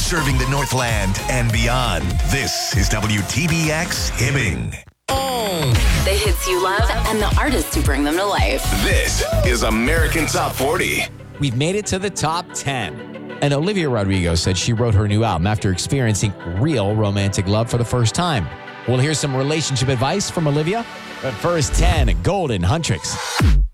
serving the Northland and beyond. This is WTBX Hibbing. The hits you love and the artists who bring them to life. This is American Top 40. We've made it to the top 10. And Olivia Rodrigo said she wrote her new album after experiencing real romantic love for the first time. We'll hear some relationship advice from Olivia. But first, 10, Golden Huntrix.